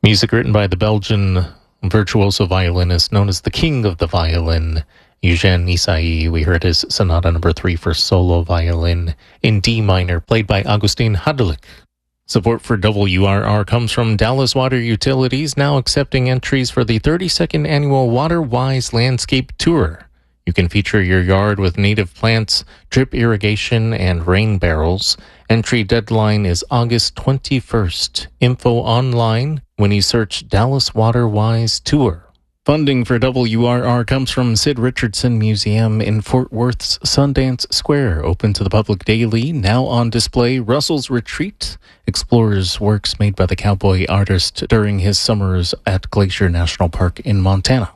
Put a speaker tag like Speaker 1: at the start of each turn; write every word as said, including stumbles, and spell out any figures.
Speaker 1: Music written by the Belgian virtuoso violinist known as the King of the Violin, Eugène Ysaÿe. We heard his Sonata Number three for solo violin in D minor, played by Augustin Hadelich. Support for W R R comes from Dallas Water Utilities, now accepting entries for the thirty-second annual WaterWise Landscape Tour. You can feature your yard with native plants, drip irrigation, and rain barrels. Entry deadline is August twenty-first. Info online when you search Dallas WaterWise Tour. Funding for W R R comes from Sid Richardson Museum in Fort Worth's Sundance Square, open to the public daily. Now on display, Russell's Retreat explores works made by the cowboy artist during his summers at Glacier National Park in Montana.